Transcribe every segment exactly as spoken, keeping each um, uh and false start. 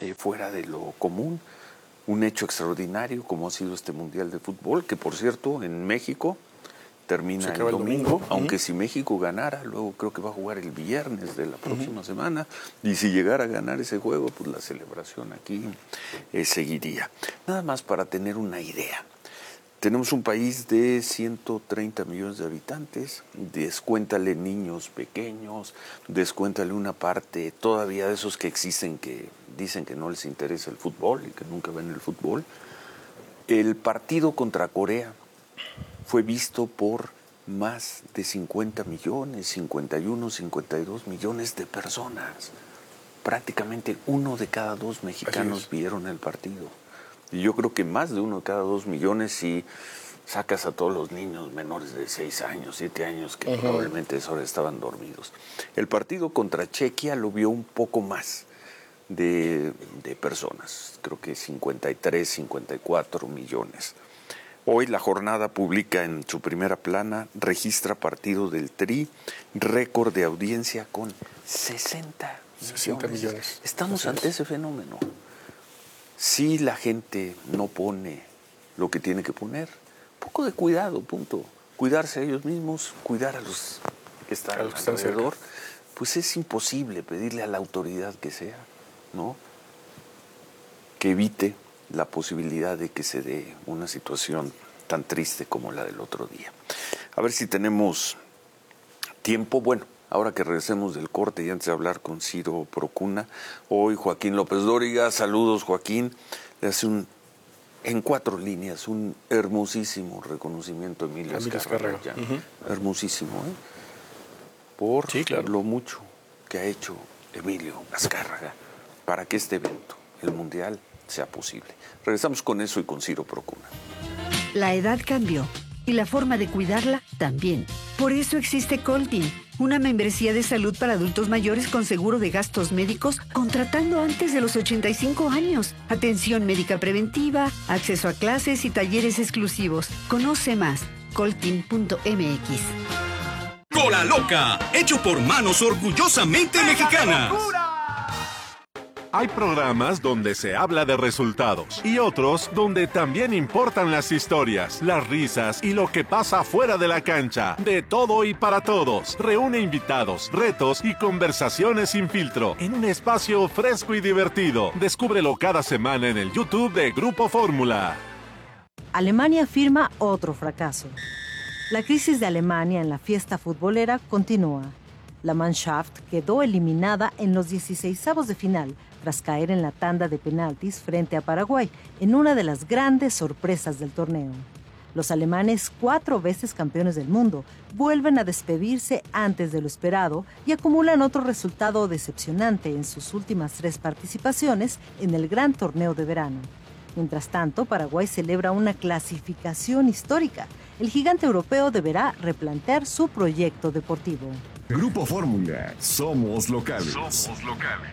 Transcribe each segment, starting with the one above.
eh, fuera de lo común, un hecho extraordinario como ha sido este Mundial de Fútbol, que por cierto en México termina el domingo, el domingo. Aunque uh-huh. si México ganara, luego creo que va a jugar el viernes de la próxima uh-huh. semana, y si llegara a ganar ese juego, pues la celebración aquí eh, seguiría. Nada más para tener una idea. Tenemos un país de ciento treinta millones de habitantes, descuéntale niños pequeños, descuéntale una parte todavía de esos que existen que dicen que no les interesa el fútbol y que nunca ven el fútbol. El partido contra Corea fue visto por más de cincuenta millones, cincuenta y uno, cincuenta y dos millones de personas. Prácticamente uno de cada dos mexicanos vieron el partido. Y yo creo que más de uno de cada dos millones si sacas a todos los niños menores de seis años, siete años, que uh-huh. probablemente a esa hora estaban dormidos. El partido contra Chequia lo vio un poco más de, de personas, creo que cincuenta y tres, cincuenta y cuatro millones. Hoy la jornada publica en su primera plana, registra partido del Tri, récord de audiencia con sesenta millones. Estamos ante ese fenómeno. Si la gente no pone lo que tiene que poner, un poco de cuidado, punto. Cuidarse a ellos mismos, cuidar a los que están a los que alrededor, están pues es imposible pedirle a la autoridad que sea, ¿no? Que evite la posibilidad de que se dé una situación tan triste como la del otro día. A ver si tenemos tiempo. Bueno, ahora que regresemos del corte y antes de hablar con Ciro Procuna, hoy Joaquín López Dóriga, saludos Joaquín, le hace un, en cuatro líneas, un hermosísimo reconocimiento a Emilio Azcárraga. Uh-huh. Hermosísimo, ¿eh? Por sí, claro. lo mucho que ha hecho Emilio Azcárraga para que este evento, el Mundial, sea posible. Regresamos con eso y con Ciro Procuna. La edad cambió y la forma de cuidarla también. Por eso existe Coltin, una membresía de salud para adultos mayores con seguro de gastos médicos contratando antes de los ochenta y cinco años. Atención médica preventiva, acceso a clases y talleres exclusivos. Conoce más, coltin punto m x. Cola Loca, hecho por manos orgullosamente mexicanas. Hay programas donde se habla de resultados y otros donde también importan las historias, las risas y lo que pasa fuera de la cancha. De todo y para todos. Reúne invitados, retos y conversaciones sin filtro en un espacio fresco y divertido. Descúbrelo cada semana en el YouTube de Grupo Fórmula. Alemania firma otro fracaso. La crisis de Alemania en la fiesta futbolera continúa. La Mannschaft quedó eliminada en los dieciseisavos de final tras caer en la tanda de penaltis frente a Paraguay, en una de las grandes sorpresas del torneo. Los alemanes, cuatro veces campeones del mundo, vuelven a despedirse antes de lo esperado y acumulan otro resultado decepcionante en sus últimas tres participaciones en el gran torneo de verano. Mientras tanto, Paraguay celebra una clasificación histórica. El gigante europeo deberá replantear su proyecto deportivo. Grupo Fórmula, somos locales. Somos locales.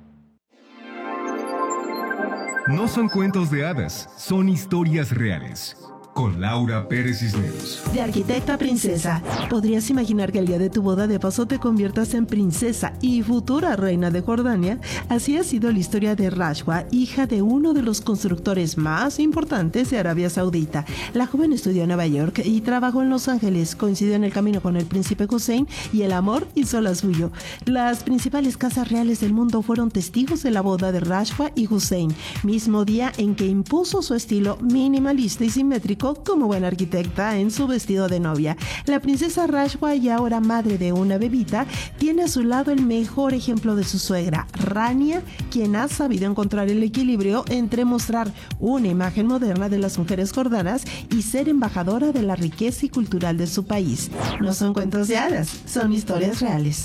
No son cuentos de hadas, son historias reales. Con Laura Pérez Cisneros. De arquitecta a princesa. ¿Podrías imaginar que el día de tu boda de paso te conviertas en princesa y futura reina de Jordania? Así ha sido la historia de Rashwa, hija de uno de los constructores más importantes de Arabia Saudita. La joven estudió en Nueva York y trabajó en Los Ángeles. Coincidió en el camino con el príncipe Hussein y el amor hizo la suyo. Las principales casas reales del mundo fueron testigos de la boda de Rashwa y Hussein, mismo día en que impuso su estilo minimalista y simétrico como buena arquitecta en su vestido de novia. La princesa Rashwa, y ahora madre de una bebita, tiene a su lado el mejor ejemplo de su suegra, Rania, quien ha sabido encontrar el equilibrio entre mostrar una imagen moderna de las mujeres jordanas y ser embajadora de la riqueza y cultural de su país. No son cuentos de hadas, son historias reales.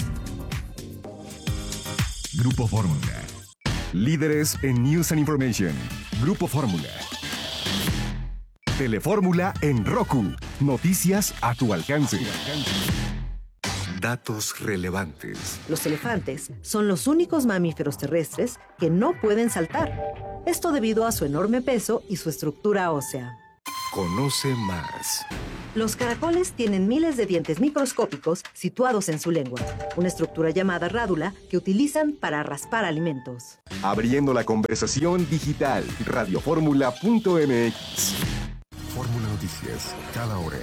Grupo Fórmula. Líderes en News and Information. Grupo Fórmula. Telefórmula en Roku. Noticias a tu alcance. Datos relevantes. Los elefantes son los únicos mamíferos terrestres que no pueden saltar. Esto debido a su enorme peso y su estructura ósea. Conoce más. Los caracoles tienen miles de dientes microscópicos situados en su lengua, una estructura llamada rádula que utilizan para raspar alimentos. Abriendo la conversación digital, radioformula punto m x. Fórmula Noticias, cada hora.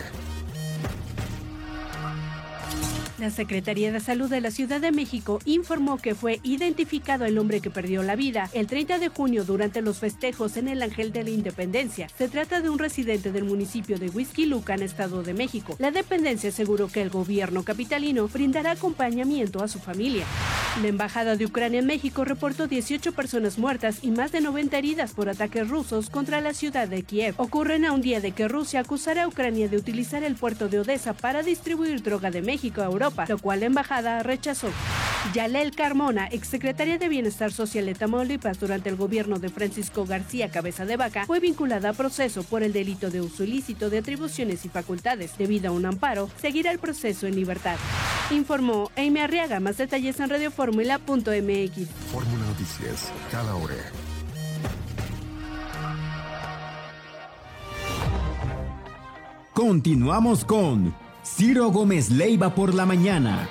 La Secretaría de Salud de la Ciudad de México informó que fue identificado el hombre que perdió la vida el treinta de junio durante los festejos en el Ángel de la Independencia. Se trata de un residente del municipio de Huixquilucan, Estado de México. La dependencia aseguró que el gobierno capitalino brindará acompañamiento a su familia. La Embajada de Ucrania en México reportó dieciocho personas muertas y más de noventa heridas por ataques rusos contra la ciudad de Kiev. Ocurren a un día de que Rusia acusará a Ucrania de utilizar el puerto de Odessa para distribuir droga de México a Europa, lo cual la embajada rechazó. Yalel Carmona, exsecretaria de Bienestar Social de Tamaulipas durante el gobierno de Francisco García Cabeza de Vaca, fue vinculada a proceso por el delito de uso ilícito de atribuciones y facultades. Debido a un amparo, seguirá el proceso en libertad. Informó Amy Arriaga. Más detalles en radioformula punto m x. Fórmula Noticias, cada hora. Continuamos con Ciro Gómez Leiva por la mañana.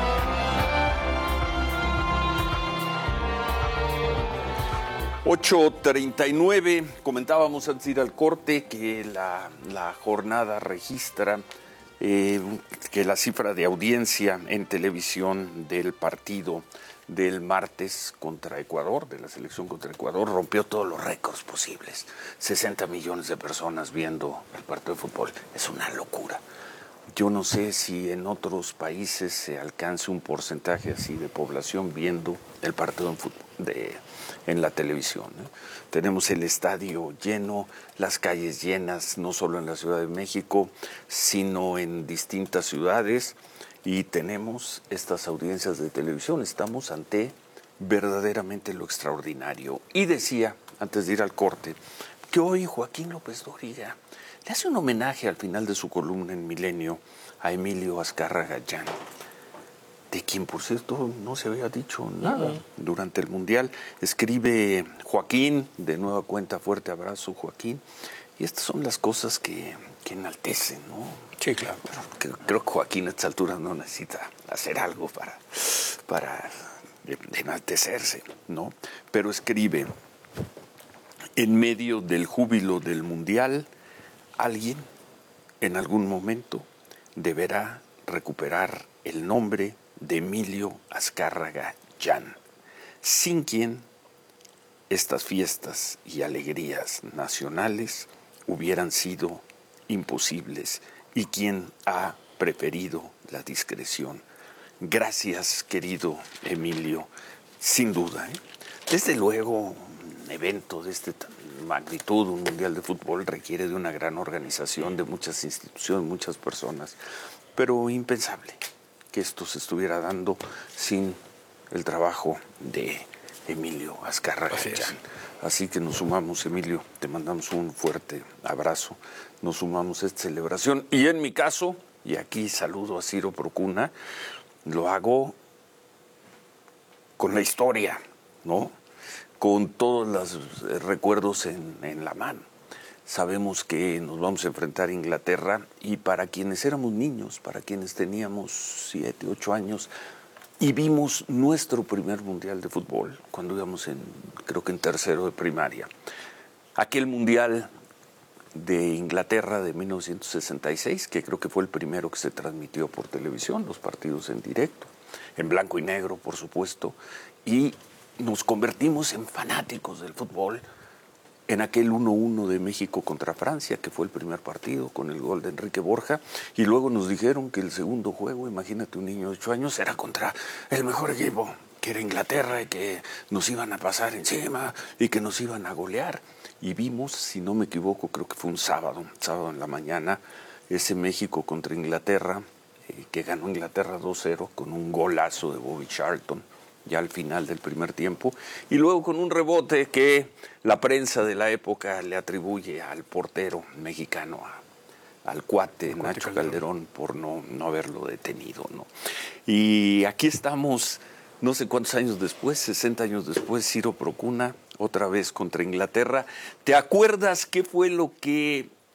ocho treinta y nueve, comentábamos antes de ir al corte que la, la jornada registra eh, que la cifra de audiencia en televisión del partido del martes contra Ecuador, de la selección contra Ecuador, rompió todos los récords posibles. sesenta millones de personas viendo el partido de fútbol. Es una locura. Yo no sé si en otros países se alcance un porcentaje así de población viendo el partido en, fútbol, de, en la televisión, ¿eh? Tenemos el estadio lleno, las calles llenas, no solo en la Ciudad de México, sino en distintas ciudades, y tenemos estas audiencias de televisión. Estamos ante verdaderamente lo extraordinario. Y decía, antes de ir al corte, que hoy Joaquín López Dóriga le hace un homenaje al final de su columna en Milenio a Emilio Azcárraga Llán, de quien, por cierto, no se había dicho nada uh-huh. durante el Mundial. Escribe Joaquín, de nueva cuenta, fuerte abrazo, Joaquín. Y estas son las cosas que, que enaltecen, ¿no? Sí, claro. Pero creo que Joaquín a esta altura no necesita hacer algo para, para de, de enaltecerse, ¿no? Pero escribe, en medio del júbilo del Mundial, alguien en algún momento deberá recuperar el nombre de Emilio Azcárraga Llán, sin quien estas fiestas y alegrías nacionales hubieran sido imposibles y quien ha preferido la discreción. Gracias, querido Emilio, sin duda, ¿eh? Desde luego, un evento de esta magnitud, un mundial de fútbol, requiere de una gran organización, de muchas instituciones, muchas personas, pero impensable que esto se estuviera dando sin el trabajo de Emilio Azcárraga Llán. Así que nos sumamos, Emilio, te mandamos un fuerte abrazo, nos sumamos a esta celebración. Y en mi caso, y aquí saludo a Ciro Procuna, lo hago con la historia, ¿no? Con todos los recuerdos en, en la mano. Sabemos que nos vamos a enfrentar a Inglaterra y para quienes éramos niños, para quienes teníamos siete, ocho años y vimos nuestro primer mundial de fútbol cuando íbamos en, creo que en tercero de primaria. Aquel mundial de Inglaterra de mil novecientos sesenta y seis, que creo que fue el primero que se transmitió por televisión, los partidos en directo, en blanco y negro, por supuesto, y nos convertimos en fanáticos del fútbol en aquel uno uno de México contra Francia, que fue el primer partido con el gol de Enrique Borja, y luego nos dijeron que el segundo juego, imagínate un niño de ocho años, era contra el mejor equipo, que era Inglaterra, y que nos iban a pasar encima y que nos iban a golear. Y vimos, si no me equivoco, creo que fue un sábado, sábado en la mañana, ese México contra Inglaterra, eh, que ganó Inglaterra dos cero con un golazo de Bobby Charlton, ya al final del primer tiempo, y luego con un rebote que la prensa de la época le atribuye al portero mexicano, a, al cuate, cuate Nacho Calderón, Calderón por no, no haberlo detenido, ¿no? Y aquí estamos, no sé cuántos años después, sesenta años después, Ciro Procuna, otra vez contra Inglaterra. ¿Te acuerdas qué fue lo que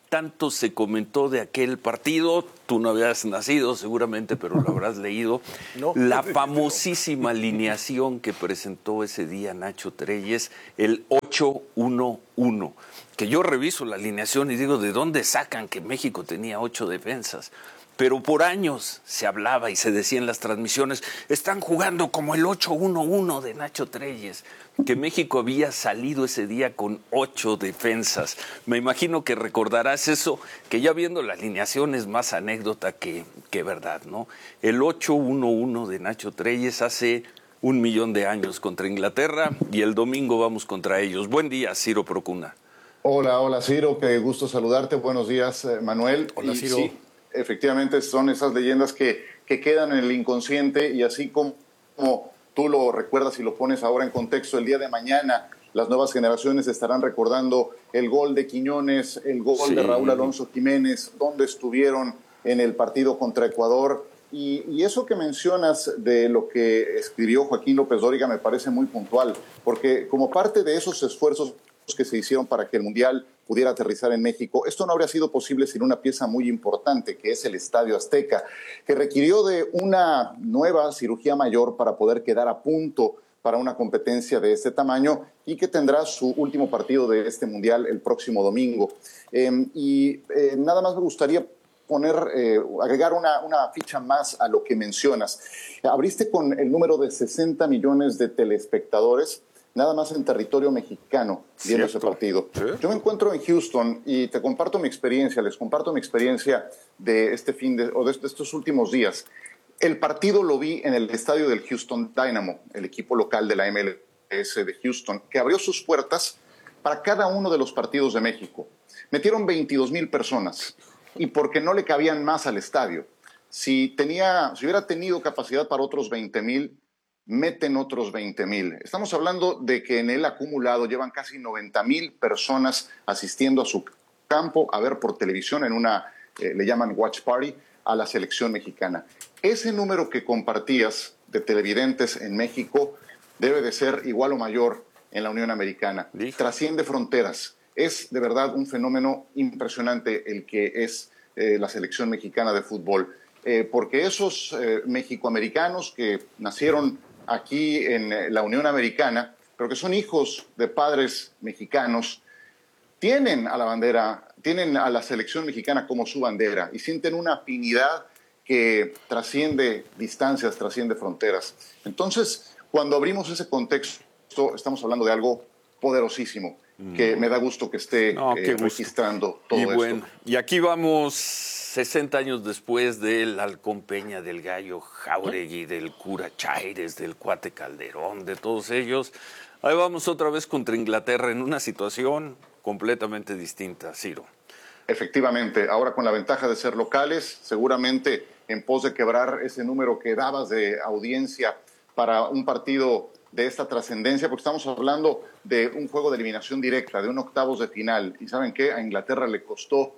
tanto se comentó de aquel partido, tú no habías nacido seguramente, pero lo habrás leído, no, la famosísima alineación que presentó ese día Nacho Treyes, el ocho uno uno, que yo reviso la alineación y digo, ¿de dónde sacan que México tenía ocho defensas? Pero por años se hablaba y se decía en las transmisiones, están jugando como el ocho uno uno de Nacho Treyes, que México había salido ese día con ocho defensas. Me imagino que recordarás eso, que ya viendo la alineación es más anécdota que, que verdad, ¿no? El ocho uno uno de Nacho Treyes hace un millón de años contra Inglaterra y el domingo vamos contra ellos. Buen día, Ciro Procuna. Hola, hola Ciro, qué gusto saludarte. Buenos días, Manuel. Hola, y Ciro. Sí, efectivamente son esas leyendas que, que quedan en el inconsciente y así como, como tú lo recuerdas y lo pones ahora en contexto, el día de mañana las nuevas generaciones estarán recordando el gol de Quiñones, el gol sí. de Raúl Alonso Jiménez, dónde estuvieron en el partido contra Ecuador. Y, y eso que mencionas de lo que escribió Joaquín López Dóriga me parece muy puntual, porque como parte de esos esfuerzos que se hicieron para que el Mundial pudiera aterrizar en México, esto no habría sido posible sin una pieza muy importante, que es el Estadio Azteca, que requirió de una nueva cirugía mayor para poder quedar a punto para una competencia de este tamaño y que tendrá su último partido de este Mundial el próximo domingo. Eh, y eh, nada más me gustaría poner, eh, agregar una, una ficha más a lo que mencionas. Abriste con el número de sesenta millones de telespectadores, nada más en territorio mexicano, viendo ese partido. ¿Sí? Yo me encuentro en Houston y te comparto mi experiencia, les comparto mi experiencia de este fin de, o de estos últimos días. El partido lo vi en el estadio del Houston Dynamo, el equipo local de la M L S de Houston, que abrió sus puertas para cada uno de los partidos de México. Metieron veintidós mil personas y porque no le cabían más al estadio. Si, tenía, si hubiera tenido capacidad para otros veinte mil, meten otros veinte mil. Estamos hablando de que en el acumulado llevan casi noventa mil personas asistiendo a su campo a ver por televisión en una, eh, le llaman watch party, a la selección mexicana. Ese número que compartías de televidentes en México debe de ser igual o mayor en la Unión Americana. ¿Sí? Trasciende fronteras. Es de verdad un fenómeno impresionante el que es eh, la selección mexicana de fútbol. Eh, porque esos eh, mexicoamericanos que nacieron aquí en la Unión Americana, pero que son hijos de padres mexicanos, tienen a la bandera, tienen a la selección mexicana como su bandera y sienten una afinidad que trasciende distancias, trasciende fronteras. Entonces, cuando abrimos ese contexto, estamos hablando de algo poderosísimo, mm. que me da gusto que esté no, eh, registrando todo y esto. Bueno, y aquí vamos sesenta años después del Halcón Peña, del Gallo Jáuregui, del Cura Chaires, del Cuate Calderón, de todos ellos. Ahí vamos otra vez contra Inglaterra en una situación completamente distinta, Ciro. Efectivamente, ahora con la ventaja de ser locales, seguramente en pos de quebrar ese número que dabas de audiencia para un partido de esta trascendencia, porque estamos hablando de un juego de eliminación directa, de un octavos de final. ¿Y saben qué? A Inglaterra le costó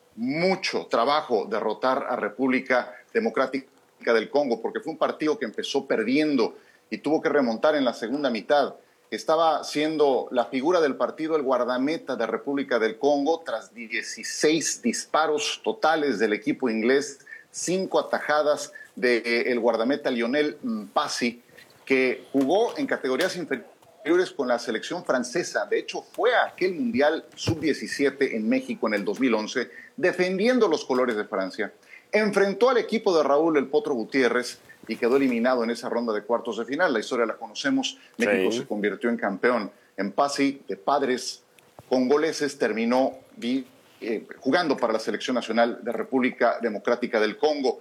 mucho trabajo derrotar a República Democrática del Congo, porque fue un partido que empezó perdiendo y tuvo que remontar en la segunda mitad. Estaba siendo la figura del partido el guardameta de República del Congo, tras dieciséis disparos totales del equipo inglés, cinco atajadas del guardameta Lionel Mpasi, que jugó en categorías inferiores con la selección francesa. De hecho, fue a aquel Mundial sub diecisiete en México en el dos mil once, defendiendo los colores de Francia. Enfrentó al equipo de Raúl El Potro Gutiérrez y quedó eliminado en esa ronda de cuartos de final. La historia la conocemos. México sí. se convirtió en campeón. Mpasi, de padres congoleses, terminó eh, jugando para la selección nacional de República Democrática del Congo.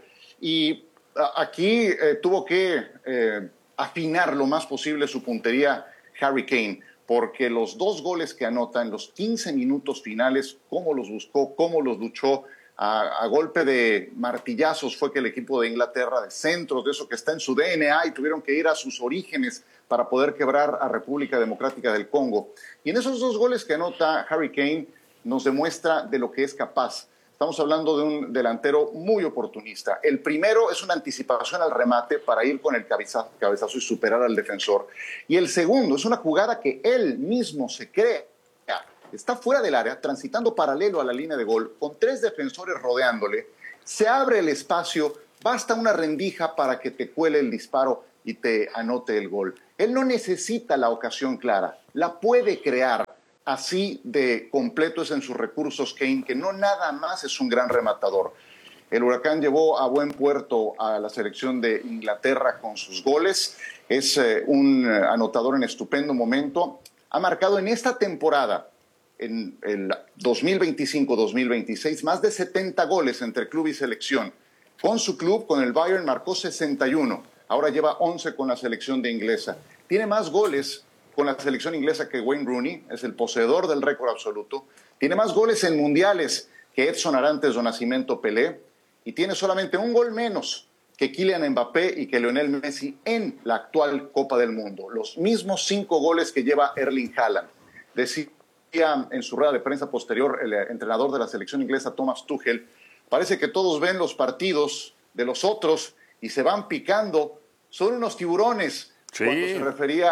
Y a, aquí eh, tuvo que eh, afinar lo más posible su puntería Harry Kane, porque los dos goles que anota en los quince minutos finales, cómo los buscó, cómo los luchó, A, a golpe de martillazos fue que el equipo de Inglaterra, de centros, de eso que está en su D N A, y tuvieron que ir a sus orígenes para poder quebrar a República Democrática del Congo. Y en esos dos goles que anota Harry Kane nos demuestra de lo que es capaz. Estamos hablando de un delantero muy oportunista. El primero es una anticipación al remate para ir con el cabezazo, cabezazo y superar al defensor. Y el segundo es una jugada que él mismo se crea está fuera del área, transitando paralelo a la línea de gol, con tres defensores rodeándole, se abre el espacio, basta una rendija para que te cuele el disparo y te anote el gol. Él no necesita la ocasión clara, la puede crear. Así de completo es en sus recursos Kane, que no nada más es un gran rematador. El Huracán llevó a buen puerto a la selección de Inglaterra con sus goles. Es eh, un anotador en estupendo momento. Ha marcado en esta temporada, en el dos mil veinticinco dos mil veintiséis, más de setenta goles entre club y selección. Con su club, con el Bayern, marcó sesenta y uno. Ahora lleva once con la selección de inglesa. Tiene más goles con la selección inglesa que Wayne Rooney, es el poseedor del récord absoluto. Tiene más goles en mundiales que Edson Arantes o Nascimento Pelé. Y tiene solamente un gol menos que Kylian Mbappé y que Lionel Messi en la actual Copa del Mundo. Los mismos cinco goles que lleva Erling Haaland. Decía en su rueda de prensa posterior el entrenador de la selección inglesa, Thomas Tuchel, parece que todos ven los partidos de los otros y se van picando. Son unos tiburones. Sí. Cuando se refería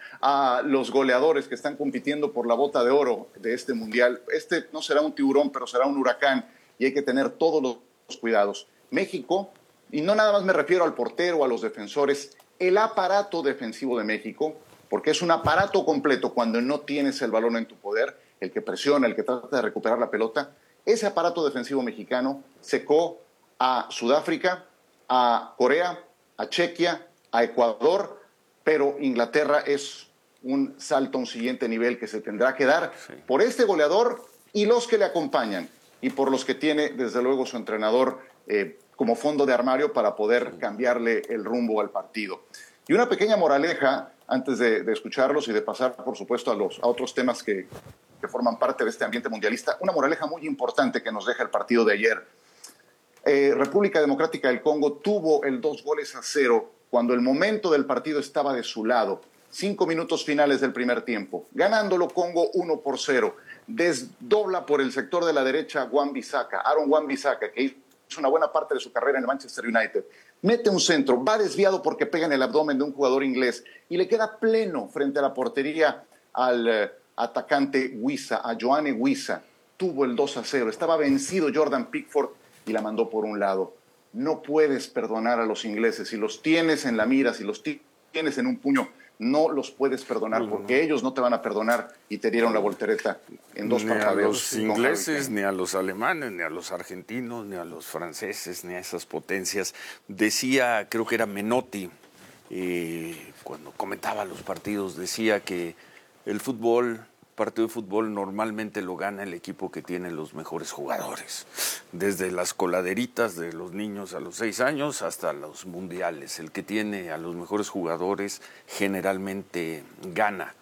a los goleadores que están compitiendo por la bota de oro de este mundial. Este no será un tiburón, pero será un huracán y hay que tener todos los cuidados. México, y no nada más me refiero al portero, a los defensores, el aparato defensivo de México, porque es un aparato completo cuando no tienes el balón en tu poder, el que presiona, el que trata de recuperar la pelota. Ese aparato defensivo mexicano secó a Sudáfrica, a Corea, a Chequia, a Ecuador, pero Inglaterra es un salto a un siguiente nivel que se tendrá que dar sí. por este goleador y los que le acompañan, y por los que tiene, desde luego, su entrenador eh, como fondo de armario para poder cambiarle el rumbo al partido. Y una pequeña moraleja, antes de, de escucharlos y de pasar, por supuesto, a, los, a otros temas que, que forman parte de este ambiente mundialista, una moraleja muy importante que nos deja el partido de ayer. Eh, República Democrática del Congo tuvo el dos goles a cero cuando el momento del partido estaba de su lado. Cinco minutos finales del primer tiempo. Ganándolo Congo uno por cero. Desdobla por el sector de la derecha Wan-Bissaka, Aaron Wan-Bissaka, que hizo una buena parte de su carrera en el Manchester United. Mete un centro, va desviado porque pega en el abdomen de un jugador inglés y le queda pleno frente a la portería al uh, atacante Wissa, a Yoane Wissa. Tuvo el dos a cero. Estaba vencido Jordan Pickford y la mandó por un lado. No puedes perdonar a los ingleses. Si los tienes en la mira, si los tienes en un puño, no los puedes perdonar porque ellos no te van a perdonar y te dieron la voltereta en dos parpadeos. Ni a los ingleses, ni a los alemanes, ni a los argentinos, ni a los franceses, ni a esas potencias. Decía, creo que era Menotti, eh, cuando comentaba los partidos, decía que el fútbol, partido de fútbol normalmente lo gana el equipo que tiene los mejores jugadores. Desde las coladeritas de los niños a los seis años hasta los mundiales. El que tiene a los mejores jugadores generalmente gana.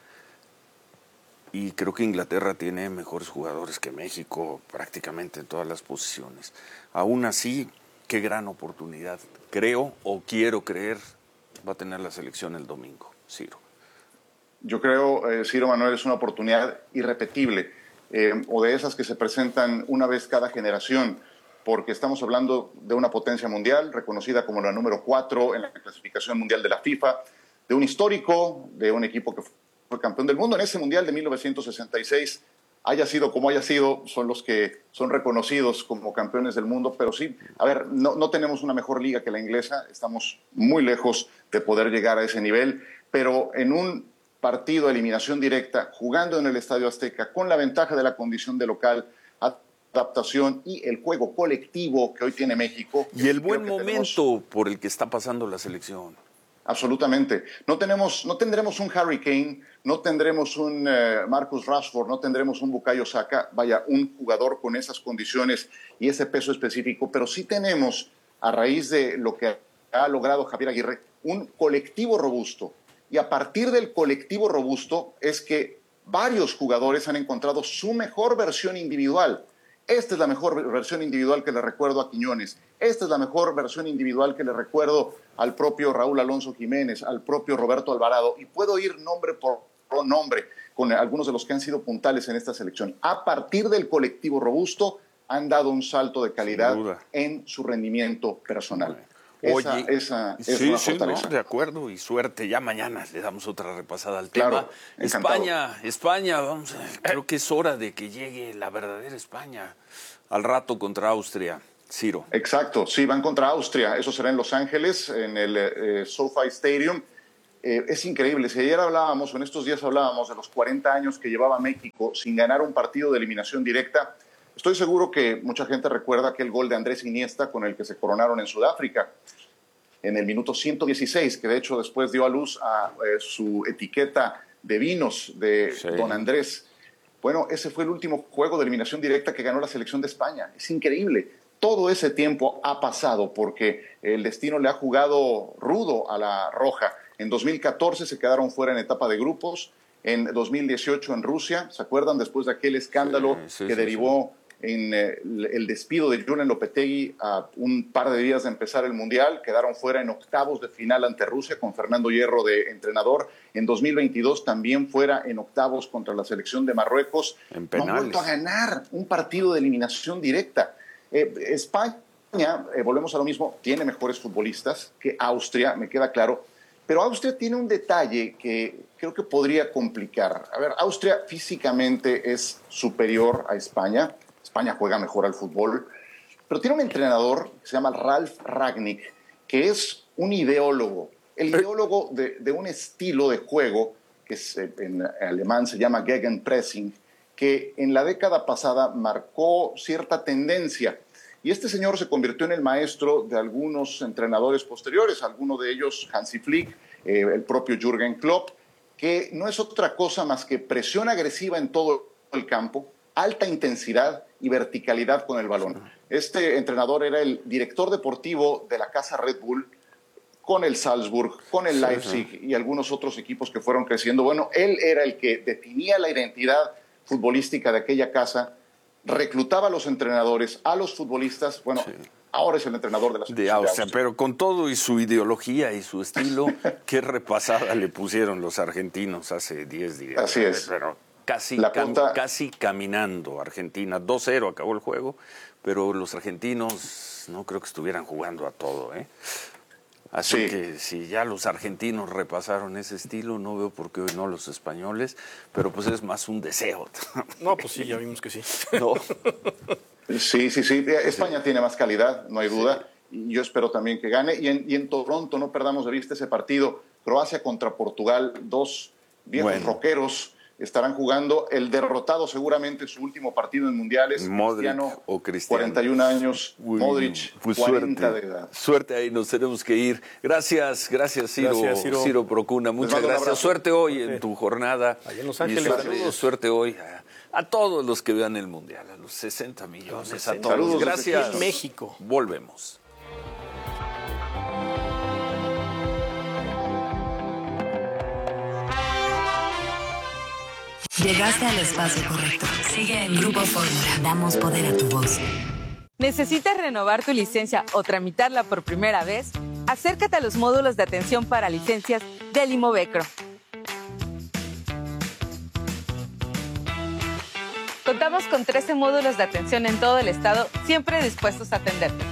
Y creo que Inglaterra tiene mejores jugadores que México prácticamente en todas las posiciones. Aún así, qué gran oportunidad. Creo o quiero creer va a tener la selección el domingo, Ciro. Yo creo, eh, Ciro Manuel, es una oportunidad irrepetible, eh, o de esas que se presentan una vez cada generación, porque estamos hablando de una potencia mundial, reconocida como la número cuatro en la clasificación mundial de la FIFA, de un histórico, de un equipo que fue campeón del mundo en ese mundial de mil novecientos sesenta y seis, haya sido como haya sido, son los que son reconocidos como campeones del mundo, pero sí, a ver, no, no tenemos una mejor liga que la inglesa, estamos muy lejos de poder llegar a ese nivel, pero en un partido de eliminación directa, jugando en el Estadio Azteca, con la ventaja de la condición de local, adaptación y el juego colectivo que hoy tiene México. Y el buen momento tenemos... por el que está pasando la selección. Absolutamente. No tenemos, no tendremos un Harry Kane, no tendremos un uh, Marcus Rashford, no tendremos un Bukayo Saka, vaya, un jugador con esas condiciones y ese peso específico, pero sí tenemos, a raíz de lo que ha logrado Javier Aguirre, un colectivo robusto. Y a partir del colectivo robusto es que varios jugadores han encontrado su mejor versión individual. Esta es la mejor versión individual que le recuerdo a Quiñones. Esta es la mejor versión individual que le recuerdo al propio Raúl Alonso Jiménez, al propio Roberto Alvarado. Y puedo ir nombre por nombre con algunos de los que han sido puntales en esta selección. A partir del colectivo robusto han dado un salto de calidad en su rendimiento personal. Esa, Oye, esa es sí, una sí, fortaleza. no, de acuerdo, y suerte. Ya mañana le damos otra repasada al Claro, tema. encantado. España, España, vamos, creo que es hora de que llegue la verdadera España. Al rato contra Austria, Ciro. Exacto, sí, van contra Austria. Eso será en Los Ángeles, en el eh, SoFi Stadium. Eh, es increíble. Si ayer hablábamos, o en estos días hablábamos de los cuarenta años que llevaba México sin ganar un partido de eliminación directa, estoy seguro que mucha gente recuerda aquel gol de Andrés Iniesta con el que se coronaron en Sudáfrica, en el minuto ciento dieciséis, que de hecho después dio a luz a eh, su etiqueta de vinos de Sí. Don Andrés. Bueno, ese fue el último juego de eliminación directa que ganó la selección de España. Es increíble. Todo ese tiempo ha pasado porque el destino le ha jugado rudo a la roja. En dos mil catorce se quedaron fuera en etapa de grupos. En dos mil dieciocho en Rusia, ¿se acuerdan? Después de aquel escándalo Sí, sí, que sí, derivó en eh, el despido de Julen Lopetegui a un par de días de empezar el Mundial. Quedaron fuera en octavos de final ante Rusia con Fernando Hierro de entrenador. En dos mil veintidós también fuera en octavos contra la selección de Marruecos. En No han penales. vuelto a ganar un partido de eliminación directa. Eh, España, eh, volvemos a lo mismo, tiene mejores futbolistas que Austria, me queda claro. Pero Austria tiene un detalle que creo que podría complicar. A ver, Austria físicamente es superior a España. España juega mejor al fútbol. Pero tiene un entrenador que se llama Ralf Rangnick, que es un ideólogo. El ideólogo de, de un estilo de juego que es, en alemán se llama Gegenpressing, que en la década pasada marcó cierta tendencia. Y este señor se convirtió en el maestro de algunos entrenadores posteriores, alguno de ellos Hansi Flick, eh, el propio Jürgen Klopp, que no es otra cosa más que presión agresiva en todo el campo, alta intensidad y verticalidad con el balón. Este entrenador era el director deportivo de la casa Red Bull, con el Salzburg, con el Leipzig y algunos otros equipos que fueron creciendo. Bueno, él era el que definía la identidad futbolística de aquella casa, reclutaba a los entrenadores, a los futbolistas. Bueno, sí. Ahora es el entrenador de la selección de Austria, pero con todo y su ideología y su estilo, qué repasada le pusieron los argentinos hace diez días. Así es. Pero casi, La cam, punta... casi caminando Argentina. dos cero acabó el juego, pero los argentinos no creo que estuvieran jugando a todo, ¿eh? Así sí. que si ya los argentinos repasaron ese estilo, no veo por qué hoy no los españoles, pero pues es más un deseo. No, pues sí, ya vimos que sí. No. Sí, sí, sí. España sí. tiene más calidad, no hay duda. Sí. Y yo espero también que gane. Y en, y en Toronto no perdamos de vista ese partido. Croacia contra Portugal, dos viejos bueno. rockeros estarán jugando. El derrotado seguramente su último partido en mundiales. Modric Cristiano, o Cristiano. cuarenta y un años. Uy, Modric, pues cuarenta suerte, de edad. Suerte, ahí nos tenemos que ir. Gracias, gracias Ciro, gracias, Ciro. Ciro Procuna. Muchas gracias. Suerte hoy en tu jornada. Allá en Los Ángeles. Y suerte, suerte hoy a, a todos los que vean el Mundial, a los sesenta millones, sesenta. A todos. Saludos, gracias. México. Volvemos. Llegaste al espacio correcto. Sigue en Grupo Fórmula. Damos poder a tu voz. ¿Necesitas renovar tu licencia o tramitarla por primera vez? Acércate a los módulos de atención para licencias del Imovecro. Contamos con trece módulos de atención en todo el estado, siempre dispuestos a atenderte.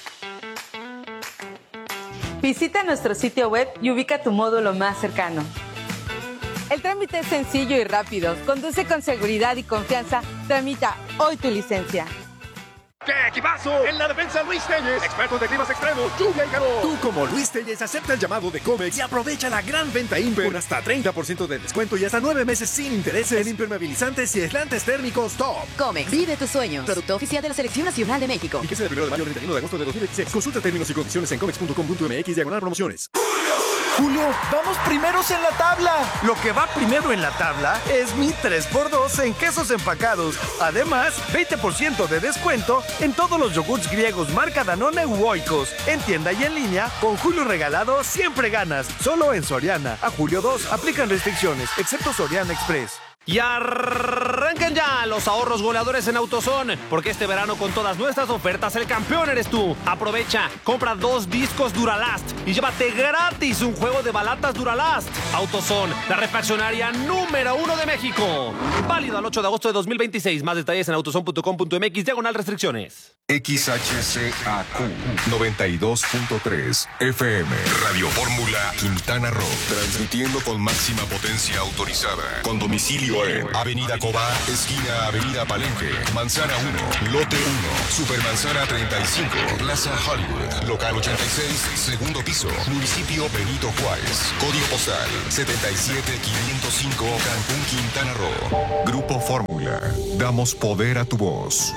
Visita nuestro sitio web y ubica tu módulo más cercano. El trámite es sencillo y rápido. Conduce con seguridad y confianza. Tramita hoy tu licencia. ¡Qué equipazo! En la defensa, Luis Telles, expertos de climas extremos, lluvia y calor. Tú, como Luis Telles, acepta el llamado de Comex y aprovecha la gran venta Imper con hasta treinta por ciento de descuento y hasta nueve meses sin intereses en impermeabilizantes y aislantes térmicos Top. Comex, vive tus sueños. Producto oficial de la Selección Nacional de México. Y que sea del primero de mayo al treinta y uno de agosto de dos mil veintiséis. Consulta términos y condiciones en comex punto com punto m x diagonal promociones. Julio, vamos primeros en la tabla. Lo que va primero en la tabla es mi tres por dos en quesos empacados. Además, veinte por ciento de descuento en todos los yogurts griegos marca Danone u Oikos. En tienda y en línea, con Julio regalado siempre ganas. Solo en Soriana. A julio dos, aplican restricciones, excepto Soriana Express. Y arre Arranquen ya los ahorros goleadores en AutoZone, porque este verano con todas nuestras ofertas el campeón eres tú. Aprovecha, compra dos discos Duralast y llévate gratis un juego de balatas Duralast. AutoZone, la refaccionaria número uno de México. Válido al ocho de agosto de dos mil veintiséis. Más detalles en autozone punto com punto m x, diagonal restricciones. X H C A Q noventa y dos punto tres F M. Radio Fórmula Quintana Roo. Transmitiendo con máxima potencia autorizada. Con domicilio en Avenida Cobá, esquina Avenida Palenque, Manzana uno, Lote uno, Supermanzana treinta y cinco, Plaza Hollywood, Local ochenta y seis, segundo piso, Municipio Benito Juárez. Código postal setenta y siete quinientos cinco, Cancún, Quintana Roo. Grupo Fórmula. Damos poder a tu voz.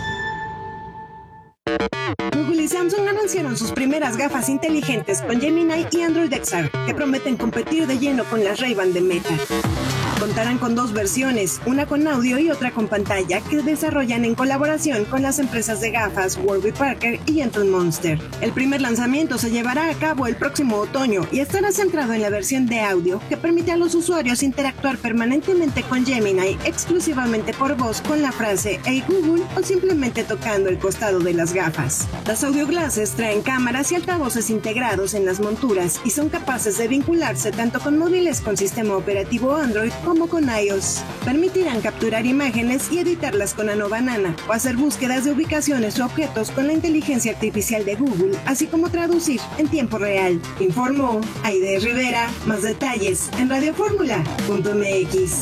Google y Samsung anunciaron sus primeras gafas inteligentes con Gemini y Android X R, que prometen competir de lleno con las Ray-Ban de Meta. Contarán con dos versiones, una con audio y otra con pantalla, que desarrollan en colaboración con las empresas de gafas Warby Parker y Gentle Monster. El primer lanzamiento se llevará a cabo el próximo otoño y estará centrado en la versión de audio, que permite a los usuarios interactuar permanentemente con Gemini exclusivamente por voz con la frase "Hey Google" o simplemente tocando el costado de las gafas. Las audio glasses traen cámaras y altavoces integrados en las monturas y son capaces de vincularse tanto con móviles con sistema operativo Android como con iOS. Permitirán capturar imágenes y editarlas con Nano Banana o hacer búsquedas de ubicaciones o objetos con la inteligencia artificial de Google, así como traducir en tiempo real. Informó Aide Rivera. Más detalles en radio fórmula punto m x.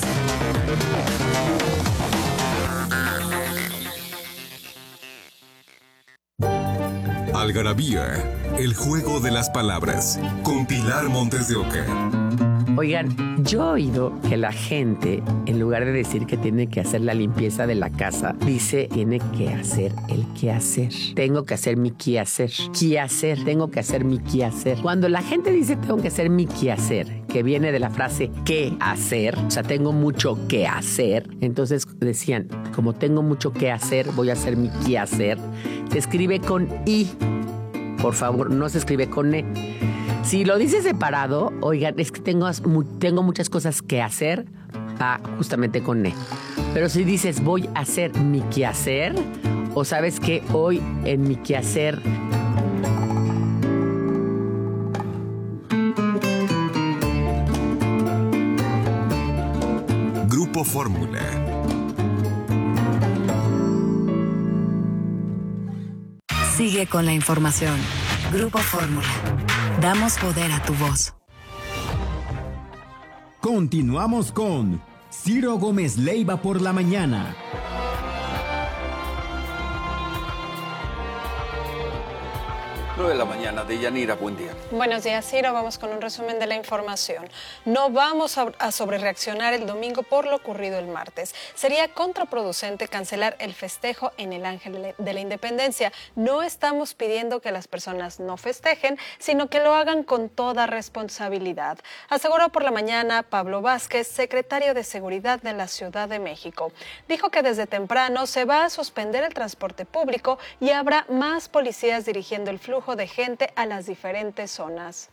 Algarabía, el juego de las palabras, con Pilar Montes de Oca. Oigan, yo he oído que la gente, en lugar de decir que tiene que hacer la limpieza de la casa, dice tiene que hacer el quehacer. Tengo que hacer mi quehacer. Quehacer, tengo que hacer mi quehacer. Cuando la gente dice tengo que hacer mi quehacer, que viene de la frase qué hacer, o sea, tengo mucho que hacer, entonces decían, como tengo mucho que hacer, voy a hacer mi quehacer. Se escribe con I, por favor, no se escribe con E. Si lo dices separado, oigan, es que tengo, tengo muchas cosas que hacer, va justamente con E. Pero si dices voy a hacer mi quehacer, o sabes que hoy en mi quehacer Grupo Fórmula. Sigue con la información. Grupo Fórmula. Damos poder a tu voz. Continuamos con Ciro Gómez Leiva por la mañana. nueve de la mañana, Deyanira, buen día. Buenos días, Ciro. Vamos con un resumen de la información. No vamos a, a sobrereaccionar el domingo por lo ocurrido el martes. Sería contraproducente cancelar el festejo en el Ángel de la Independencia. No estamos pidiendo que las personas no festejen, sino que lo hagan con toda responsabilidad, aseguró por la mañana Pablo Vázquez, secretario de Seguridad de la Ciudad de México. Dijo que desde temprano se va a suspender el transporte público y habrá más policías dirigiendo el flujo de gente a las diferentes zonas.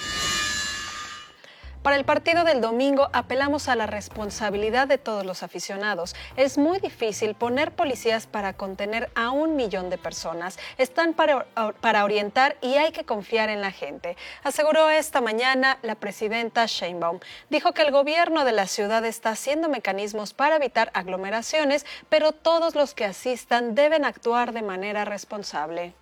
Para el partido del domingo apelamos a la responsabilidad de todos los aficionados. Es muy difícil poner policías para contener a un millón de personas. Están para, para orientar y hay que confiar en la gente, aseguró esta mañana la presidenta Sheinbaum. Dijo que el gobierno de la ciudad está haciendo mecanismos para evitar aglomeraciones, pero todos los que asistan deben actuar de manera responsable.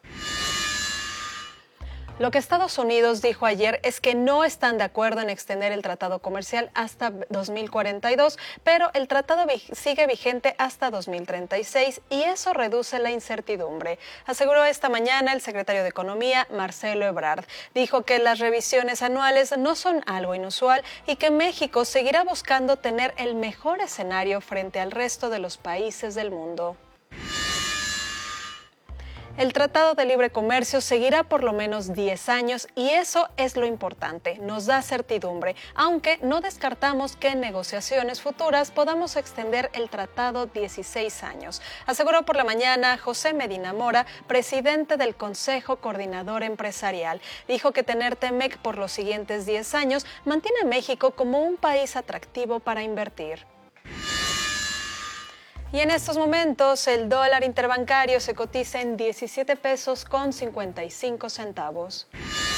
Lo que Estados Unidos dijo ayer es que no están de acuerdo en extender el tratado comercial hasta dos mil cuarenta y dos, pero el tratado sigue vigente hasta dos mil treinta y seis y eso reduce la incertidumbre, aseguró esta mañana el secretario de Economía, Marcelo Ebrard. Dijo que las revisiones anuales no son algo inusual y que México seguirá buscando tener el mejor escenario frente al resto de los países del mundo. El Tratado de Libre Comercio seguirá por lo menos diez años y eso es lo importante, nos da certidumbre, aunque no descartamos que en negociaciones futuras podamos extender el tratado dieciséis años, aseguró por la mañana José Medina Mora, presidente del Consejo Coordinador Empresarial. Dijo que tener Temec por los siguientes diez años mantiene a México como un país atractivo para invertir. Y en estos momentos el dólar interbancario se cotiza en diecisiete pesos con cincuenta y cinco centavos.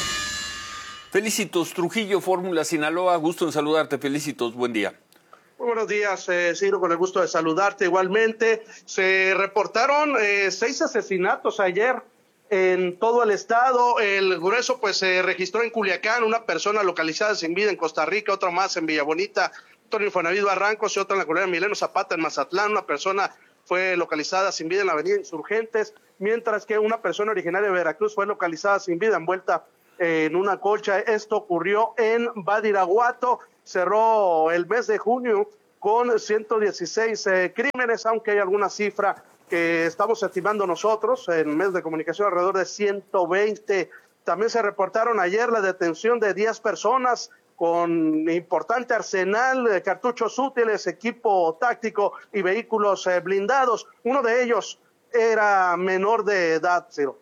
Felicitos, Trujillo, Fórmula Sinaloa, gusto en saludarte, Felicitos, buen día. Muy buenos días, eh, Ciro, con el gusto de saludarte igualmente. Se reportaron eh, seis asesinatos ayer en todo el estado. El grueso pues se registró en Culiacán, una persona localizada sin vida en Costa Rica, otra más en Villabonita, otro en Infonavit Barrancos y otra en la colonia Emiliano Zapata en Mazatlán. Una persona fue localizada sin vida en la avenida Insurgentes, mientras que una persona originaria de Veracruz fue localizada sin vida envuelta en una colcha. Esto ocurrió en Badiraguato. Cerró el mes de junio con ciento dieciséis eh, crímenes, aunque hay alguna cifra que estamos estimando nosotros en medios de comunicación alrededor de ciento veinte. También se reportaron ayer la detención de diez personas con importante arsenal de cartuchos útiles, equipo táctico y vehículos eh, blindados. Uno de ellos era menor de edad, Ciro.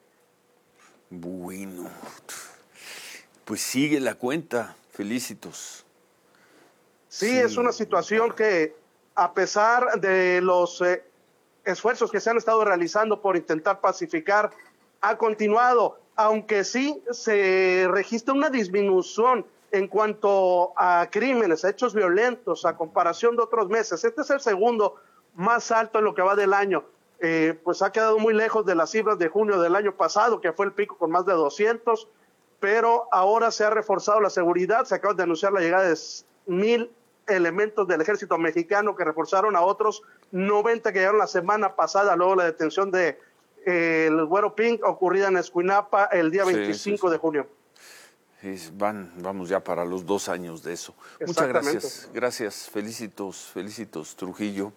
Bueno, pues sigue la cuenta, Felicitos. Sí, sí, es una situación que, a pesar de los eh, esfuerzos que se han estado realizando por intentar pacificar, ha continuado, aunque sí se registra una disminución en cuanto a crímenes, a hechos violentos, a comparación de otros meses. Este es el segundo más alto en lo que va del año. Eh, pues ha quedado muy lejos de las cifras de junio del año pasado, que fue el pico con más de doscientos, pero ahora se ha reforzado la seguridad. Se acaba de anunciar la llegada de mil elementos del ejército mexicano que reforzaron a otros noventa que llegaron la semana pasada, luego la detención de eh, el Güero Pink ocurrida en Escuinapa el día veinticinco sí, sí, sí. de junio. Es, van, vamos ya para los dos años de eso. Muchas gracias, gracias, Felicitos, Felicitos Trujillo,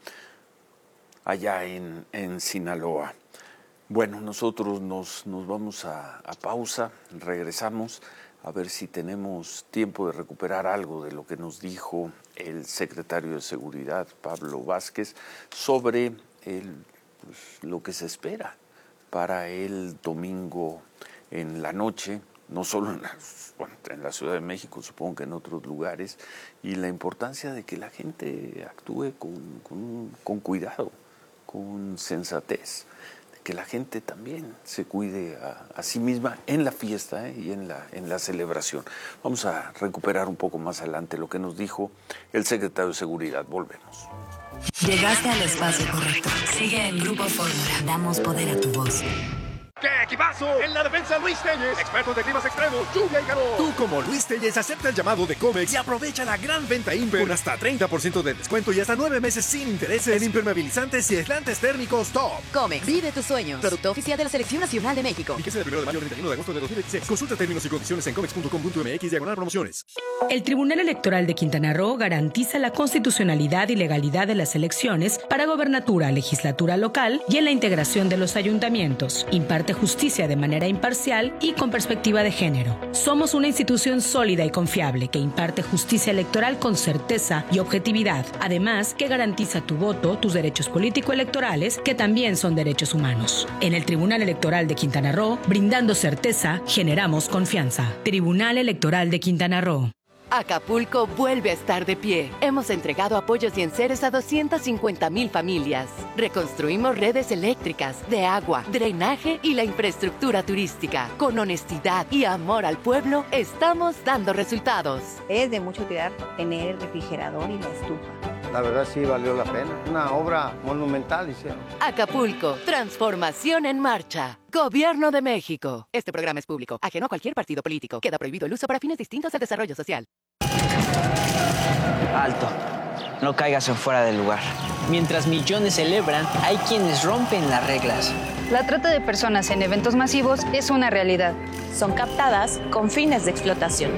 allá en, en Sinaloa. Bueno, nosotros nos, nos vamos a, a pausa, regresamos a ver si tenemos tiempo de recuperar algo de lo que nos dijo el secretario de Seguridad, Pablo Vázquez, sobre el, pues, lo que se espera para el domingo en la noche, no solo en la, bueno, en la Ciudad de México, supongo que en otros lugares, y la importancia de que la gente actúe con, con, con cuidado, con sensatez, que la gente también se cuide a, a sí misma en la fiesta ¿eh? y en la, en la celebración. Vamos a recuperar un poco más adelante lo que nos dijo el secretario de Seguridad. Volvemos. Llegaste al espacio correcto. Sigue el Grupo Fórmula. Damos poder a tu voz. ¡Qué equipazo! En la defensa, Luis Telles, expertos de climas extremos, lluvia y calor. Tú, como Luis Telles, acepta el llamado de Comex y aprovecha la gran venta Imper con hasta treinta por ciento de descuento y hasta nueve meses sin intereses en impermeabilizantes y aislantes térmicos top. Comex, vive tus sueños. Producto oficial de la Selección Nacional de México. Fíjese del primero de mayo al treinta y uno de agosto de dos mil veintiséis. Consulta términos y condiciones en comex punto com punto m x diagonal promociones. El Tribunal Electoral de Quintana Roo garantiza la constitucionalidad y legalidad de las elecciones para gobernatura, legislatura local y en la integración de los ayuntamientos. Imparte justicia de manera imparcial y con perspectiva de género. Somos una institución sólida y confiable que imparte justicia electoral con certeza y objetividad, además que garantiza tu voto, tus derechos político-electorales, que también son derechos humanos. En el Tribunal Electoral de Quintana Roo, brindando certeza, generamos confianza. Tribunal Electoral de Quintana Roo. Acapulco vuelve a estar de pie. Hemos entregado apoyos y enseres a doscientas cincuenta mil familias. Reconstruimos redes eléctricas, de agua, drenaje y la infraestructura turística. Con honestidad y amor al pueblo, estamos dando resultados. Es de mucha utilidad tener el refrigerador y la estufa. La verdad sí valió la pena. Una obra monumental hicieron. Acapulco, transformación en marcha. Gobierno de México. Este programa es público, ajeno a cualquier partido político. Queda prohibido el uso para fines distintos al desarrollo social. Alto. No caigas en fuera del lugar. Mientras millones celebran, hay quienes rompen las reglas. La trata de personas en eventos masivos es una realidad. Son captadas con fines de explotación.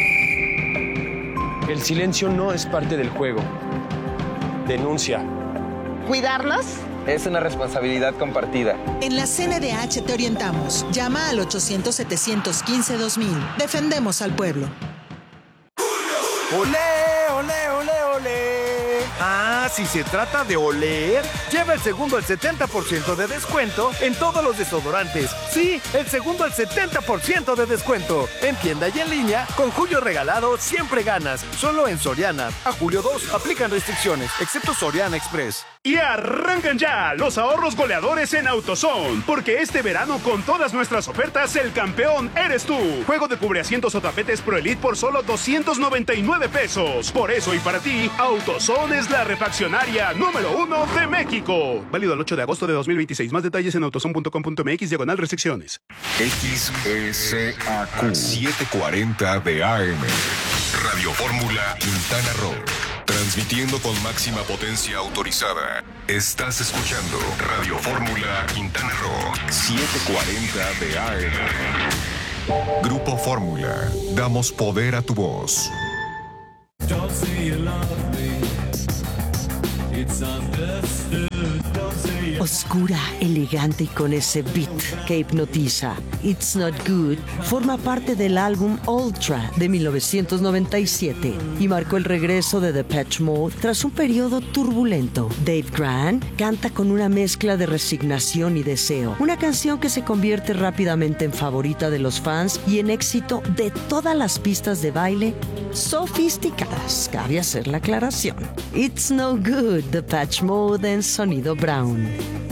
El silencio no es parte del juego. Denuncia. ¿Cuidarlos? Es una responsabilidad compartida. En la C N D H te orientamos. Llama al ochocientos, setecientos quince, dos mil. Defendemos al pueblo. ¡Olé, olé, olé, olé! Ah, Además, si se trata de oler, lleva el segundo al setenta por ciento de descuento en todos los desodorantes. Sí, el segundo al setenta por ciento de descuento. En tienda y en línea, con Julio Regalado siempre ganas. Solo en Soriana. A julio dos, aplican restricciones, excepto Soriana Express. Y arrancan ya los ahorros goleadores en AutoZone, porque este verano con todas nuestras ofertas el campeón eres tú. Juego de cubreasientos o tapetes Pro Elite por solo doscientos noventa y nueve pesos. Por eso y para ti, AutoZone es la refaccionaria número uno de México. Válido el ocho de agosto de dos mil veintiséis. Más detalles en autozone punto com punto m x diagonal restricciones. X S A Q setecientos cuarenta de A M. Radio Fórmula Quintana Roo. Transmitiendo con máxima potencia autorizada. Estás escuchando Radio Fórmula Quintana Roo. setecientos cuarenta de A M. Grupo Fórmula. Damos poder a tu voz. Don't say you love me. It's understood. Don't say you... Oscura, elegante y con ese beat que hipnotiza. It's Not Good forma parte del álbum Ultra de mil novecientos noventa y siete y marcó el regreso de Depeche Mode tras un periodo turbulento. Dave Grant canta con una mezcla de resignación y deseo, una canción que se convierte rápidamente en favorita de los fans y en éxito de todas las pistas de baile sofisticadas. Cabe hacer la aclaración. It's No Good, Depeche Mode en sonido Brown.